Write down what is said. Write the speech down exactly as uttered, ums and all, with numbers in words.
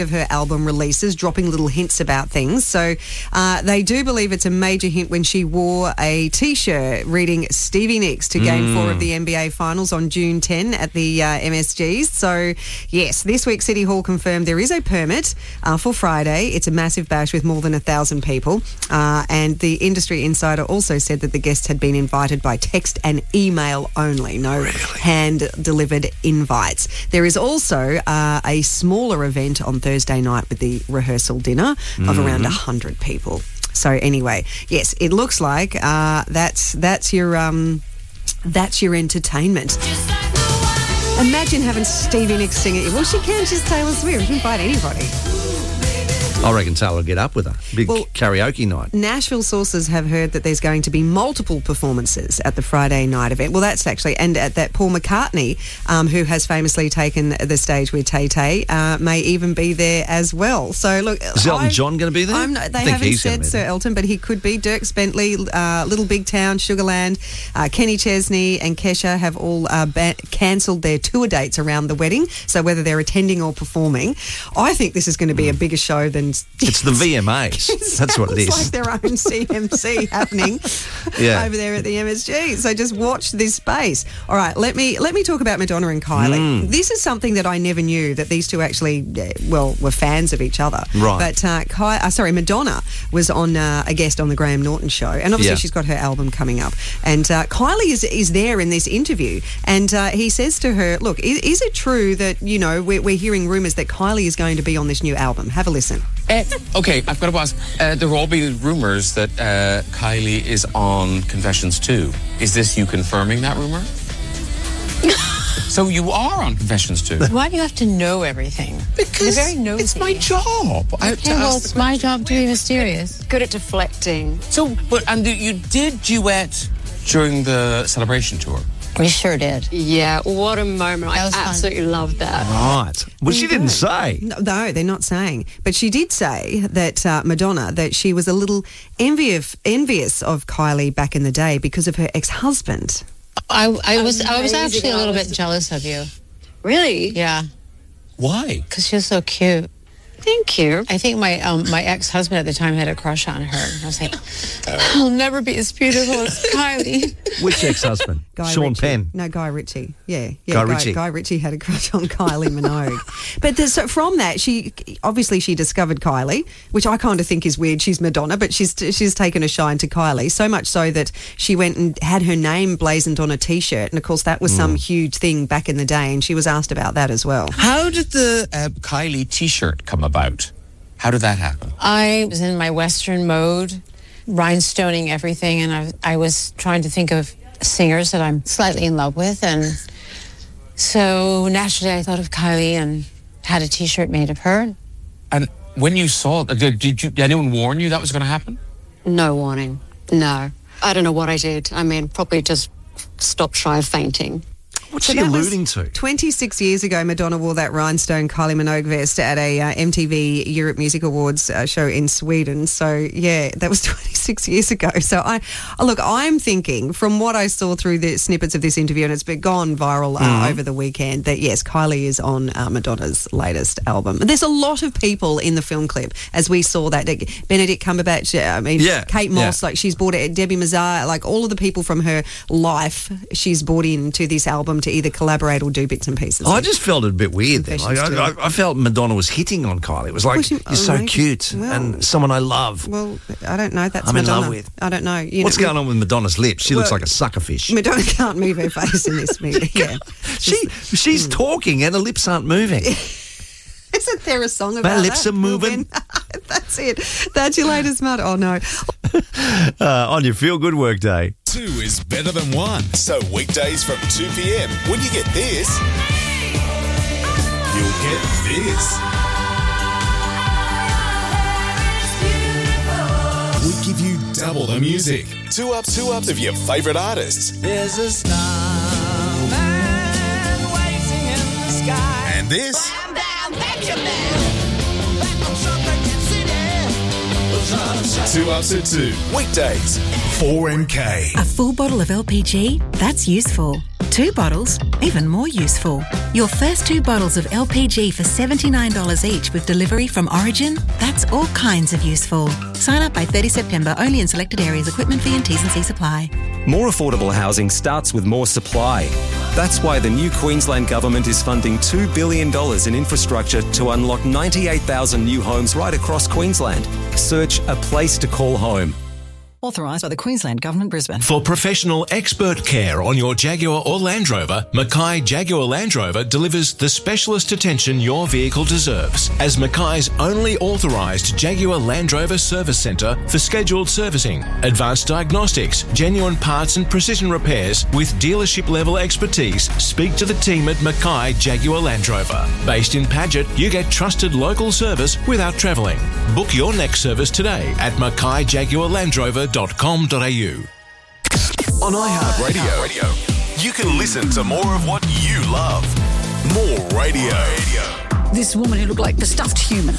of her album releases, dropping little hints about things. So uh, they do believe it's a major hint when she wore a T-shirt reading Stevie Nicks to Game mm. four of the N B A Finals on June tenth at the uh, M S Gs. So, yes, this week City Hall confirmed there is a permit uh, for Friday. It's a massive bash with more than a thousand people. Uh, and the industry insider also said that the guests had been invited by text and email only, no really? hand-delivered invites. There is also uh, a smaller event on Thursday night with the rehearsal dinner mm-hmm. of around one hundred people. So anyway, yes, it looks like uh, that's that's your um, that's your entertainment. Imagine having Stevie Nicks sing it. Well, she can. She's Taylor Swift. You can invite anybody. I reckon Taylor will get up with her. Big well, karaoke night. Nashville sources have heard that there's going to be multiple performances at the Friday night event. Well, that's actually, and at that Paul McCartney, um, who has famously taken the stage with Tay Tay, uh, may even be there as well. So, look. Is Elton I've, John going to be there? I'm not, they haven't said Sir Elton, but he could be. Dierks Bentley, uh, Little Big Town, Sugarland, uh, Kenny Chesney and Kesha have all uh, ba- cancelled their tour dates around the wedding. So whether they're attending or performing, I think this is going to be mm. a bigger show than... It's the V M As. It That's what it is. It's like their own C M C happening yeah. over there at the M S G. So just watch this space. All right, let me let me talk about Madonna and Kylie. Mm. This is something that I never knew, that these two actually, well, were fans of each other. Right. But, uh, Ky- uh, sorry, Madonna was on uh, a guest on the Graham Norton show, and obviously yeah. she's got her album coming up. And uh, Kylie is is there in this interview, and uh, he says to her, look, is, is it true that, you know, we're, we're hearing rumours that Kylie is going to be on this new album? Have a listen. Uh, okay, I've got to ask. Uh, there will all be rumours that uh, Kylie is on Confessions two. Is this you confirming that rumour? So you are on Confessions two. Why do you have to know everything? Because You're very nosy. It's my job. I have okay, to well, ask it's my job to be mysterious. Good at deflecting. So, but and you did duet during the Celebration tour. We sure did. Yeah, what a moment. I absolutely fun. loved that. Right. Well, she didn't say. No, no, they're not saying. But she did say that, uh, Madonna, that she was a little envious, envious of Kylie back in the day because of her ex-husband. I, I was I was Amazing. actually a little I was- bit jealous of you. Really? Yeah, Why? because you're so cute. Thank you. I think my um, my ex-husband at the time had a crush on her. I was like, I'll never be as beautiful as Kylie. Which ex-husband? Guy Sean Ritchie. Penn. No, Guy Ritchie. Yeah, yeah. Guy Ritchie. Guy Ritchie had a crush on Kylie Minogue. But the, so from that, she obviously she discovered Kylie, which I kind of think is weird. She's Madonna, but she's she's taken a shine to Kylie, so much so that she went and had her name blazoned on a T-shirt, and of course that was mm. some huge thing back in the day, and she was asked about that as well. How did the uh, Kylie T-shirt come about? How did that happen? I was in my Western mode, rhinestoning everything, and I, I was trying to think of singers that I'm slightly in love with, and so naturally I thought of Kylie and had a T-shirt made of her. And when you saw it, did, did, you, did anyone warn you that was going to happen? No warning. No. I don't know what I did. I mean, probably just stopped shy of fainting. What's So she that was alluding to? twenty-six years ago, Madonna wore that rhinestone Kylie Minogue vest at a uh, M T V Europe Music Awards uh, show in Sweden. So, yeah, that was twenty-six years ago. So, I oh, look, I'm thinking from what I saw through the snippets of this interview, and it's been gone viral uh, Mm-hmm. over the weekend, that, yes, Kylie is on uh, Madonna's latest album. There's a lot of people in the film clip, as we saw that. Like, Benedict Cumberbatch, uh, I mean, Yeah, Kate Moss, yeah. like she's brought it, Debbie Mazar, like all of the people from her life she's brought into this album to either collaborate or do bits and pieces. I just felt it a bit weird then. Like, Confessions I, I, I felt Madonna was hitting on Kylie. It was like, Well, she- you're so oh, maybe. cute Well- and someone I love. Well, I don't know. That's I'm in Madonna. love with. I don't know. You What's know, going on with Madonna's lips? She looks Well, like a suckerfish. Madonna can't move her face in this movie. Yeah. She She's talking and her lips aren't moving. Isn't there a song about My lips that? are moving. That's it. That's your latest mud. Oh, no. Uh, on your feel-good work day. Two is better than one. So weekdays from two p.m. when you get this, you'll get this. We give you double the music. Two ups, two ups of your favourite artists. There's a starman waiting in the sky. And this. Bam, bam, Benjamin. Back on Chocolate City. Two ups at two. Weekdays. four M K. A full bottle of L P G? That's useful. Two bottles, even more useful. Your first two bottles of L P G for seventy-nine dollars each with delivery from Origin? That's all kinds of useful. Sign up by thirtieth of September, only in selected areas. Equipment fee and T's and C's apply. More affordable housing starts with more supply. That's why the new Queensland Government is funding two billion dollars in infrastructure to unlock ninety-eight thousand new homes right across Queensland. Search A Place to Call Home. Authorised by the Queensland Government, Brisbane. For professional expert care on your Jaguar or Land Rover, Mackay Jaguar Land Rover delivers the specialist attention your vehicle deserves. As Mackay's only authorised Jaguar Land Rover service centre for scheduled servicing, advanced diagnostics, genuine parts and precision repairs with dealership level expertise, speak to the team at Mackay Jaguar Land Rover. Based in Paget, you get trusted local service without travelling. Book your next service today at mackay jaguar land rover dot com dot a u. On iHeartRadio, you can listen to more of what you love. More radio. This woman who looked like the stuffed human.